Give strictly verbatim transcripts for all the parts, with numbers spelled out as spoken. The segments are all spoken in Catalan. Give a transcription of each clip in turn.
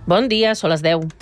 Bon dia, són les deu.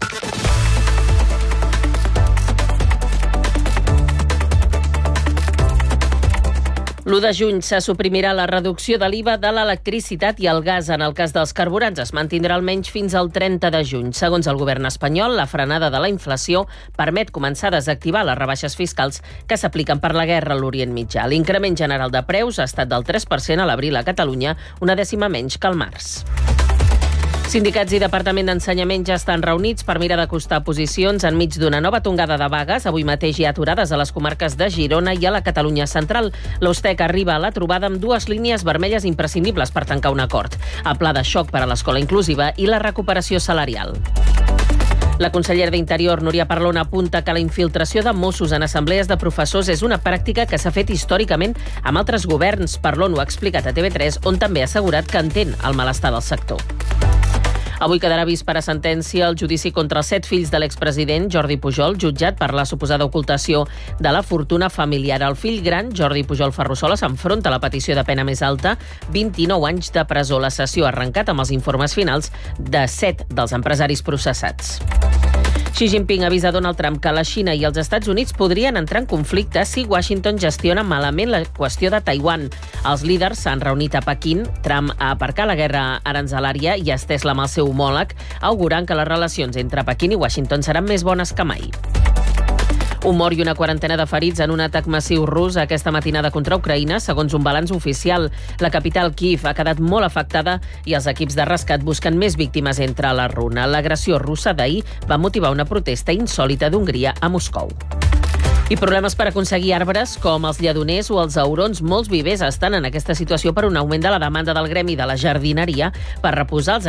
l'u de juny se suprimirà la reducció de l'I V A de l'electricitat i el gas. En el cas dels carburants es mantindrà almenys fins al trenta de juny. Segons el govern espanyol, la frenada de la inflació permet començar a desactivar les rebaixes fiscals que s'apliquen per la guerra a l'Orient Mitjà. L'increment general de preus ha estat del tres per cent a l'abril a Catalunya, una dècima menys que al març. Sindicats i Departament d'Ensenyament ja estan reunits per mirar d'acostar posicions enmig d'una nova tongada de vagues. Avui mateix hi ha aturades a les comarques de Girona i a la Catalunya central. L'Ostec arriba a la trobada amb dues línies vermelles imprescindibles per tancar un acord: el pla de xoc per a l'escola inclusiva i la recuperació salarial. La consellera d'Interior, Núria Parlon, apunta que la infiltració de Mossos en assemblees de professors és una pràctica que s'ha fet històricament amb altres governs. Parlon ho ha explicat a T V tres, on també ha assegurat que entén el malestar del sector. Avui quedarà vist per a sentència el judici contra els set fills de l'expresident Jordi Pujol, jutjat per la suposada ocultació de la fortuna familiar. El fill gran, Jordi Pujol Ferrusola, s'enfronta a la petició de pena més alta, vint-i-nou anys de presó. La sessió ha arrencat amb els informes finals de set dels empresaris processats. Xi Jinping avisa Donald Trump que la Xina i els Estats Units podrien entrar en conflicte si Washington gestiona malament la qüestió de Taiwan. Els líders s'han reunit a Pequín. Trump ha aparcat la guerra aranzelària i ha estès la mà al seu homòleg, augurant que les relacions entre Pequín i Washington seran més bones que mai. Un mort i una quarantena de ferits en un atac massiu rus aquesta matinada contra Ucraïna, segons un balanç oficial. La capital, Kíev, ha quedat molt afectada i els equips de rescat busquen més víctimes entre la runa. L'agressió russa d'ahir va motivar una protesta insòlita d'Hongria a Moscou. I problemes per aconseguir arbres com els lledoners o els aurons. Molts vivers estan en aquesta situació per un augment de la demanda del gremi de la jardineria per reposar els